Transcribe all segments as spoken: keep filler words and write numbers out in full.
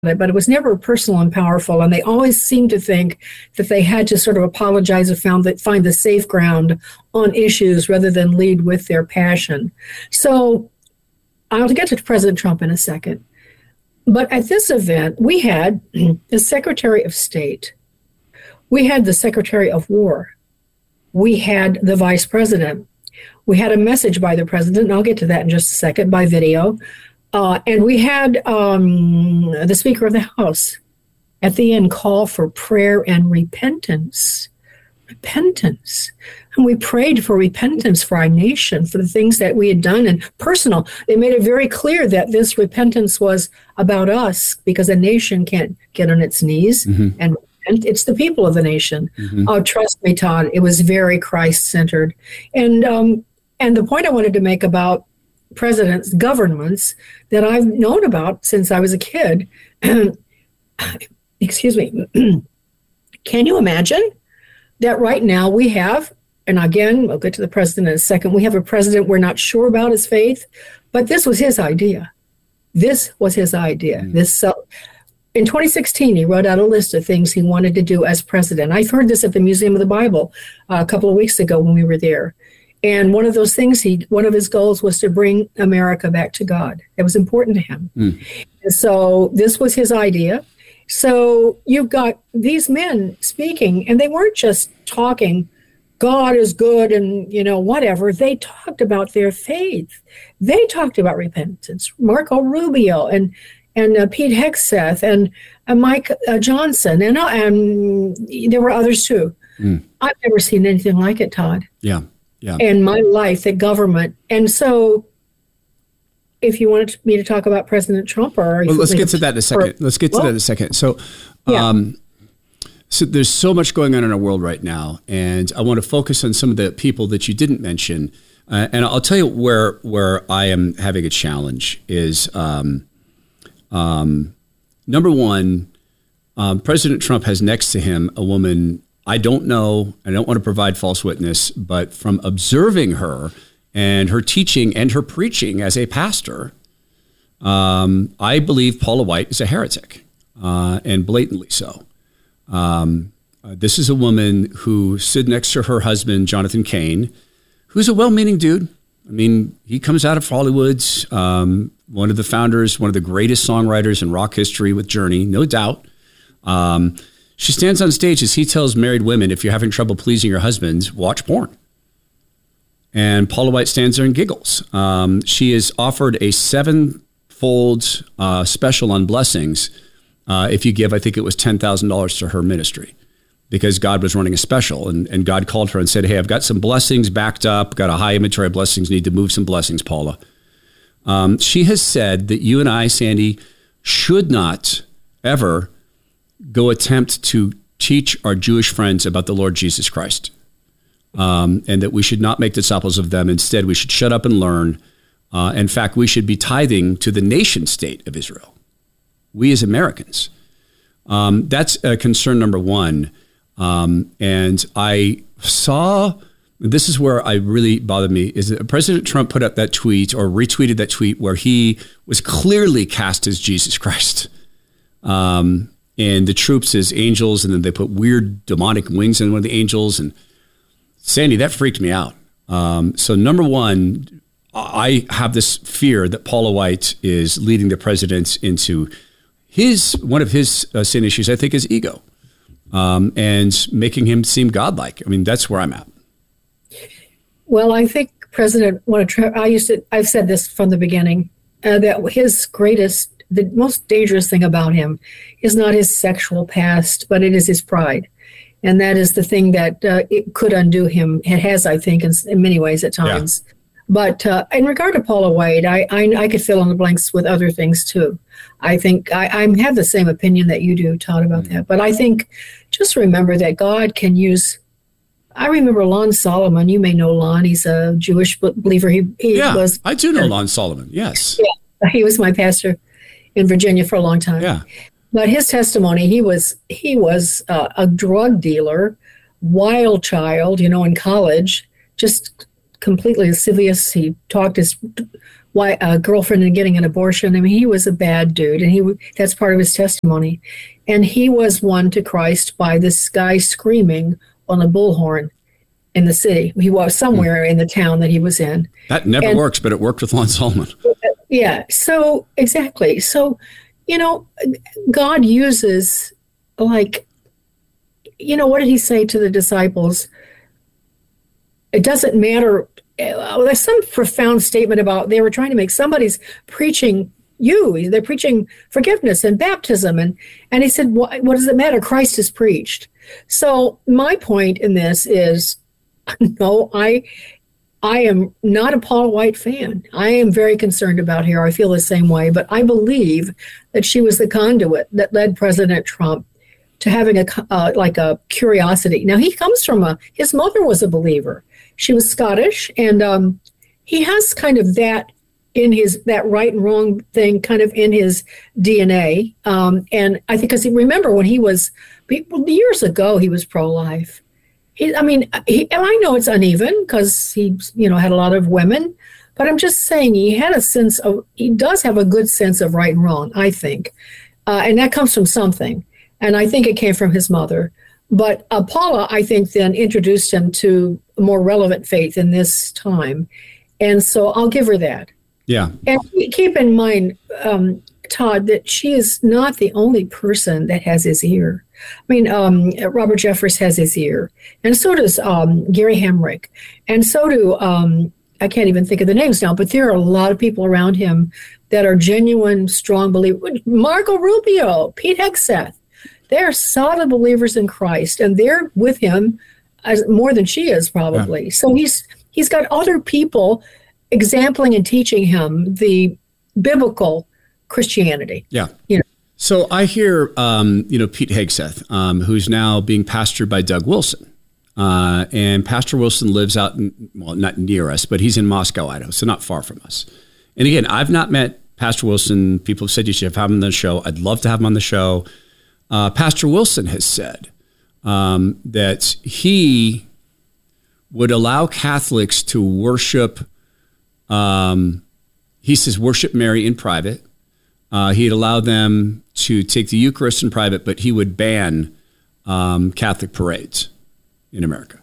it, but it was never personal and powerful. And they always seemed to think that they had to sort of apologize or found that, find the safe ground on issues rather than lead with their passion. So I'll get to President Trump in a second. But at this event, we had the Secretary of State. We had the Secretary of War. We had the Vice President. We had a message by the President, and I'll get to that in just a second, by video. Uh, and we had um, the Speaker of the House at the end call for prayer and repentance. Repentance. And we prayed for repentance for our nation, for the things that we had done, and personal. They made it very clear that this repentance was about us, because a nation can't get on its knees mm-hmm. and repent. It's the people of the nation. Mm-hmm. Oh, trust me, Todd, it was very Christ-centered. And um, and the point I wanted to make about presidents, governments that I've known about since I was a kid, excuse me, can you imagine that right now we have, and again, we'll get to the president in a second, we have a president we're not sure about his faith, but this was his idea. This was his idea. Mm. This uh, in twenty sixteen, he wrote out a list of things he wanted to do as president. I've heard this at the Museum of the Bible uh, a couple of weeks ago when we were there. And one of those things, he one of his goals was to bring America back to God. It was important to him. Mm. And so this was his idea. So you've got these men speaking, and they weren't just talking, God is good and, you know, whatever. They talked about their faith. They talked about repentance. Marco Rubio and and uh, Pete Hegseth and uh, Mike uh, Johnson. And, uh, and there were others too. Mm. I've never seen anything like it, Todd. Yeah. Yeah. And my life, the government. And so if you wanted me to talk about President Trump or... Well, let's get to that in a second. Or, let's get to well, that in a second. So, yeah. um, so there's so much going on in our world right now. And I want to focus on some of the people that you didn't mention. Uh, and I'll tell you where where I am having a challenge is, um, um, number one, um, President Trump has next to him a woman... I don't know, I don't want to provide false witness, but from observing her and her teaching and her preaching as a pastor, um, I believe Paula White is a heretic, uh, and blatantly so. Um, uh, this is a woman who stood next to her husband, Jonathan Cain, who's a well-meaning dude. I mean, he comes out of Hollywood, um, one of the founders, one of the greatest songwriters in rock history with Journey, no doubt. Um She stands on stage as he tells married women, if you're having trouble pleasing your husbands, watch porn. And Paula White stands there and giggles. Um, she is offered a sevenfold uh, special on blessings uh, if you give, I think it was ten thousand dollars to her ministry, because God was running a special. And, and God called her and said, hey, I've got some blessings backed up, got a high inventory of blessings, need to move some blessings, Paula. Um, she has said that you and I, Sandy, should not ever go attempt to teach our Jewish friends about the Lord Jesus Christ, um, and that we should not make disciples of them. Instead, we should shut up and learn. Uh, in fact, we should be tithing to the nation state of Israel. We as Americans. Um, that's uh, concern number one. Um, and I saw, this is where I really bothered me, is that President Trump put up that tweet or retweeted that tweet where he was clearly cast as Jesus Christ. Um, And the troops as angels, and then they put weird demonic wings on one of the angels. And Sandy, that freaked me out. Um, so number one, I have this fear that Paula White is leading the president into his, one of his uh, sin issues, I think, is ego, um, and making him seem godlike. I mean, that's where I'm at. Well, I think President, I used to, I've said this from the beginning, uh, that his greatest, the most dangerous thing about him is not his sexual past, but it is his pride. And that is the thing that uh, it could undo him. It has, I think, in, in many ways at times. Yeah. But uh, in regard to Paula White, I, I I could fill in the blanks with other things too. I think I, I have the same opinion that you do, Todd, about mm-hmm. that. But I think just remember that God can use. I remember Lon Solomon. You may know Lon. He's a Jewish believer. He, he yeah, was. I do know uh, Lon Solomon. Yes. Yeah, he was my pastor in Virginia for a long time. Yeah. But his testimony, he was he was uh, a drug dealer, wild child, you know, in college, just completely lascivious. He talked his why a girlfriend and getting an abortion. I mean, he was a bad dude, and he that's part of his testimony. And he was won to Christ by this guy screaming on a bullhorn in the city. He was somewhere in the town that he was in. That never and, works, but it worked with Lon Solomon. Yeah, so exactly. So, you know, God uses, like, you know, what did he say to the disciples? It doesn't matter. Well, there's some profound statement about they were trying to make somebody's preaching you. They're preaching forgiveness and baptism. And, and he said, what, what does it matter? Christ is preached. So my point in this is, no, I I am not a Paula White fan. I am very concerned about her. I feel the same way. But I believe that she was the conduit that led President Trump to having a uh, like a curiosity. Now, he comes from a, his mother was a believer. She was Scottish, and um, he has kind of that in his, that right and wrong thing kind of in his D N A. Um, and I think, because remember when he was, years ago, he was pro-life. He, I mean, he, and I know it's uneven because he, you know, had a lot of women, but I'm just saying he had a sense of, he does have a good sense of right and wrong, I think. Uh, and that comes from something. And I think it came from his mother. But uh, Paula, I think, then introduced him to a more relevant faith in this time. And so I'll give her that. Yeah. And keep in mind, um, Todd, that she is not the only person that has his ear. I mean, um, Robert Jeffress has his ear, and so does um, Gary Hamrick, and so do, um, I can't even think of the names now, but there are a lot of people around him that are genuine, strong believers. Marco Rubio, Pete Hegseth, they're solid believers in Christ, and they're with him as more than she is probably. Yeah. So he's he's got other people exempling and teaching him the biblical Christianity. Yeah. You know. So I hear, um, you know, Pete Hegseth, um, who's now being pastored by Doug Wilson. Uh, and Pastor Wilson lives out, in, well, not near us, but he's in Moscow, Idaho, so not far from us. And again, I've not met Pastor Wilson. People have said you should have him on the show. I'd love to have him on the show. Uh, Pastor Wilson has said um, that he would allow Catholics to worship, um, he says, worship Mary in private. Uh, he'd allow them to take the Eucharist in private, but he would ban um, Catholic parades in America.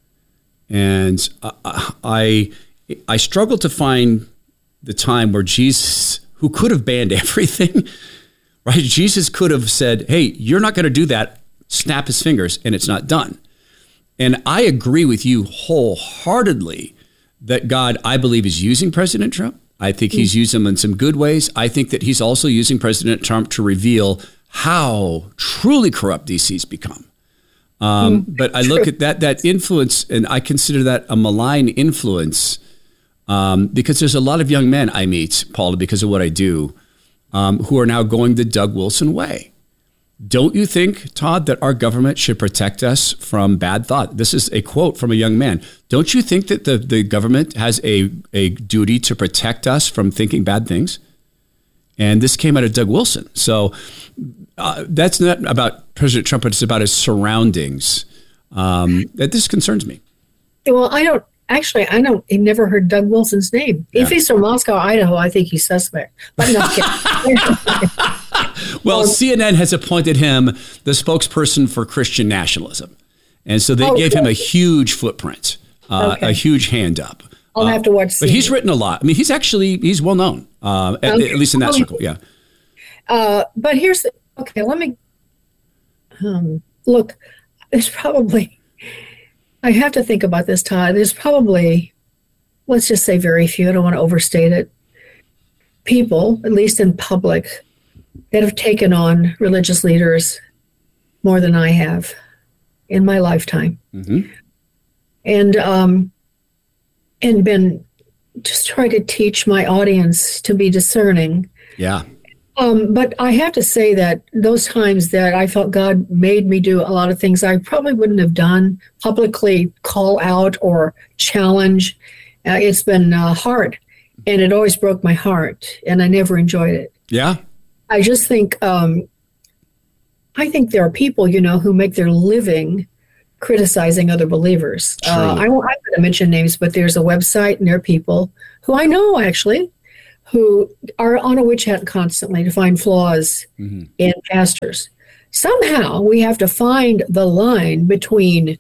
And uh, I I struggle to find the time where Jesus, who could have banned everything, right? Jesus could have said, hey, you're not going to do that, snap his fingers, and it's not done. And I agree with you wholeheartedly that God, I believe, is using President Trump. I think he's used them in some good ways. I think that he's also using President Trump to reveal how truly corrupt D C's become. Um, mm, but I true. look at that that influence, and I consider that a malign influence um, because there's a lot of young men I meet, Paula, because of what I do, um, who are now going the Doug Wilson way. Don't you think, Todd, that our government should protect us from bad thought? This is a quote from a young man. Don't you think that the, the government has a, a duty to protect us from thinking bad things? And this came out of Doug Wilson. So uh, that's not about President Trump, but it's about his surroundings. Um, that this concerns me. Well, I don't, actually, I don't, I've never heard Doug Wilson's name. Yeah. If he's from Moscow, Idaho, I think he's suspect. But no, Well, um, C N N has appointed him the spokesperson for Christian nationalism. And so they oh, gave him a huge footprint, uh, okay. a huge hand up. I'll uh, have to watch C N N. But he's written a lot. I mean, he's actually, he's well known, uh, at, okay. at least in that circle, yeah. Uh, but here's, the, okay, let me, um, look, there's probably, I have to think about this, Todd. There's probably, let's just say very few, I don't want to overstate it, people, at least in public, that have taken on religious leaders more than I have in my lifetime. Mm-hmm. And um, and been just trying to teach my audience to be discerning. Yeah. Um, but I have to say that those times that I felt God made me do a lot of things I probably wouldn't have done, publicly call out or challenge, uh, it's been uh, hard. And it always broke my heart, and I never enjoyed it. Yeah. I just think, um, I think there are people, you know, who make their living criticizing other believers. Uh, I won't, I'm going to mention names, but there's a website and there are people who I know actually who are on a witch hunt constantly to find flaws mm-hmm. in pastors. Somehow we have to find the line between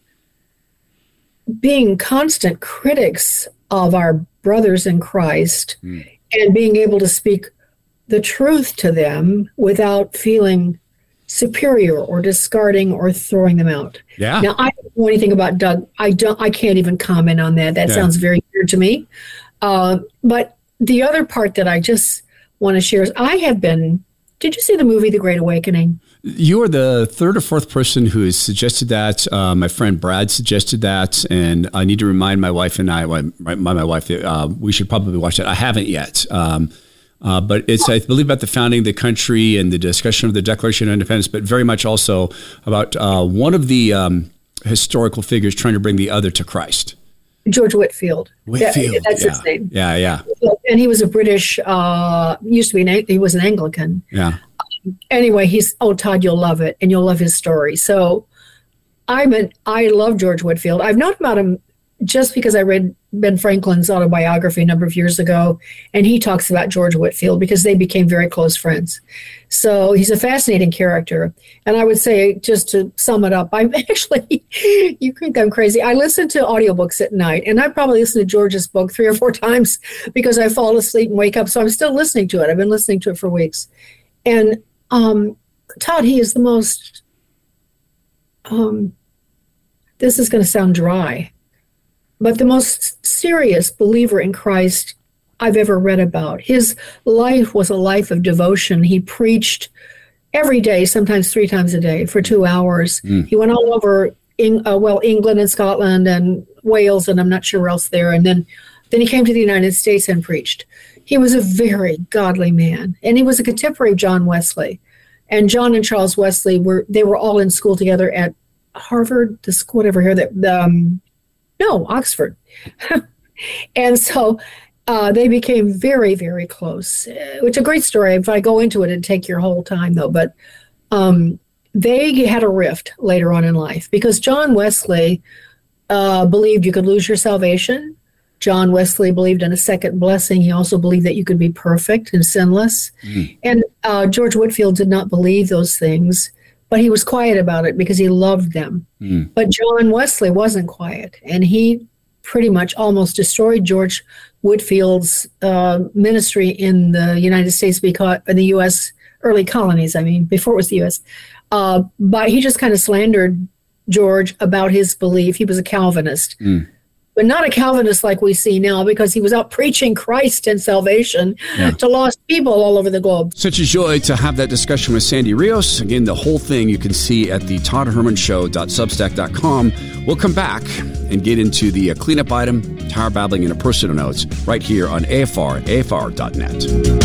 being constant critics of our brothers in Christ mm. and being able to speak the truth to them without feeling superior or discarding or throwing them out. Yeah. Now, I don't know anything about Doug. I don't. I can't even comment on that. That yeah. sounds very weird to me. Uh, but the other part that I just want to share is I have been. Did you see the movie The Great Awakening? You are the third or fourth person who has suggested that. Uh, my friend Brad suggested that, and I need to remind my wife and I, well, my, my wife, that uh, we should probably watch that. I haven't yet. Um, Uh, but it's, I believe, about the founding of the country and the discussion of the Declaration of Independence, but very much also about uh, one of the um, historical figures trying to bring the other to Christ. George Whitefield. Whitefield. That, that's yeah. his name. Yeah, yeah. And he was a British, uh, used to be, an, he was an Anglican. Yeah. Um, anyway, he's, oh, Todd, you'll love it, and you'll love his story. So I'm an, I love George Whitefield. I've known about him just because I read Ben Franklin's autobiography a number of years ago, and he talks about George Whitefield because they became very close friends. So he's a fascinating character. And I would say, just to sum it up, I'm actually, you think I'm crazy. I listen to audiobooks at night, and I probably listen to George's book three or four times because I fall asleep and wake up. So I'm still listening to it. I've been listening to it for weeks. And um, Todd, he is the most, um, this is going to sound dry, but the most serious believer in Christ I've ever read about. His life was a life of devotion. He preached every day, sometimes three times a day for two hours. Mm. He went all over, in, uh, well, England and Scotland and Wales, and I'm not sure where else there. And then, then he came to the United States and preached. He was a very godly man, and he was a contemporary of John Wesley. And John and Charles Wesley were, they were all in school together at Harvard, the school, whatever here, that, um, no, Oxford. And so uh, they became very, very close, uh, which is a great story. If I go into it, it'd take your whole time, though. But um, they had a rift later on in life because John Wesley uh, believed you could lose your salvation. John Wesley believed in a second blessing. He also believed that you could be perfect and sinless. Mm. And uh, George Whitefield did not believe those things, but he was quiet about it because he loved them. Mm. But John Wesley wasn't quiet, and he pretty much almost destroyed George Whitefield's uh, ministry in the United States, because in the U S early colonies, I mean, before it was the U S Uh, but he just kind of slandered George about his belief. He was a Calvinist. Mm. But not a Calvinist like we see now, because he was out preaching Christ and salvation yeah. to lost people all over the globe. Such a joy to have that discussion with Sandy Rios. Again, the whole thing you can see at the todd herman show dot substack dot com. We'll come back and get into the uh, cleanup item, tower babbling, and a personal notes right here on A F R, A F R dot net.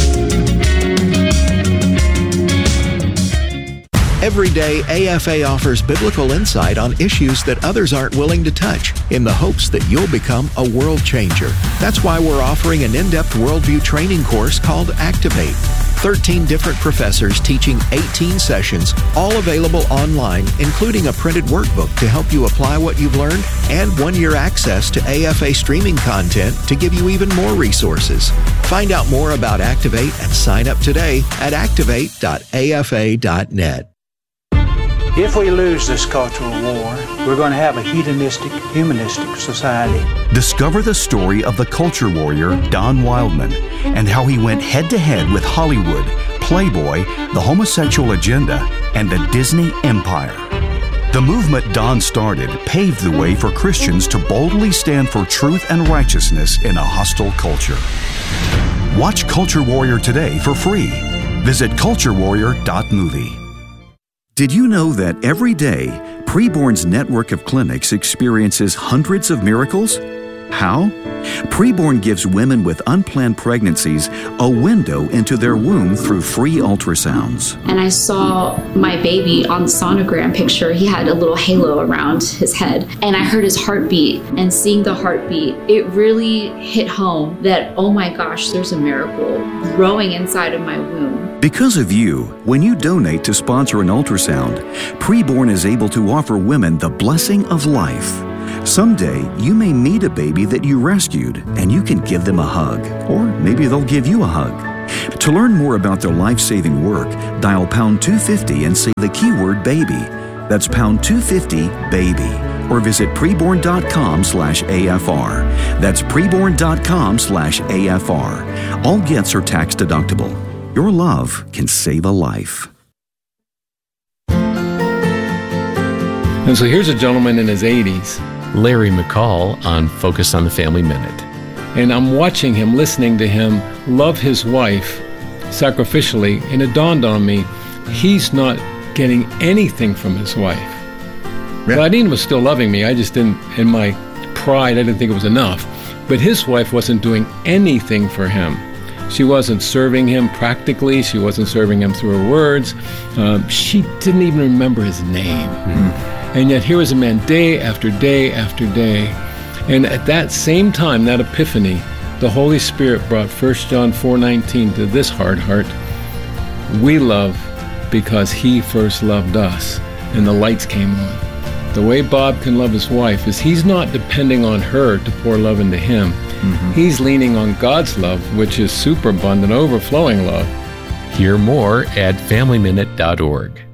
Every day, A F A offers biblical insight on issues that others aren't willing to touch, in the hopes that you'll become a world changer. That's why we're offering an in-depth worldview training course called Activate. thirteen different professors teaching eighteen sessions, all available online, including a printed workbook to help you apply what you've learned, and one-year access to A F A streaming content to give you even more resources. Find out more about Activate and sign up today at activate dot A F A dot net. If we lose this cultural war, we're going to have a hedonistic, humanistic society. Discover the story of the culture warrior Don Wildman and how he went head-to-head with Hollywood, Playboy, the homosexual agenda, and the Disney Empire. The movement Don started paved the way for Christians to boldly stand for truth and righteousness in a hostile culture. Watch Culture Warrior today for free. Visit culture warrior dot movie. Did you know that every day, Preborn's network of clinics experiences hundreds of miracles? How? Preborn gives women with unplanned pregnancies a window into their womb through free ultrasounds. And I saw my baby on the sonogram picture. He had a little halo around his head. And I heard his heartbeat. And seeing the heartbeat, it really hit home that, oh my gosh, there's a miracle growing inside of my womb. Because of you, when you donate to sponsor an ultrasound, Preborn is able to offer women the blessing of life. Someday, you may meet a baby that you rescued, and you can give them a hug, or maybe they'll give you a hug. To learn more about their life-saving work, dial pound two fifty and say the keyword baby. That's pound two fifty baby. Or visit preborn.com slash AFR. That's preborn.com slash AFR. All gifts are tax deductible. Your love can save a life. And so here's a gentleman in his eighties. Larry McCall on Focus on the Family Minute. And I'm watching him, listening to him love his wife sacrificially, and it dawned on me, he's not getting anything from his wife. Yeah. Claudine was still loving me. I just didn't, in my pride, I didn't think it was enough. But his wife wasn't doing anything for him. She wasn't serving him practically. She wasn't serving him through her words. Um, she didn't even remember his name. Mm-hmm. And yet here was a man day after day after day. And at that same time, that epiphany, the Holy Spirit brought First John four nineteen to this hard heart. We love because he first loved us. And the lights came on. The way Bob can love his wife is he's not depending on her to pour love into him. Mm-hmm. He's leaning on God's love, which is superabundant, overflowing love. Hear more at family minute dot org.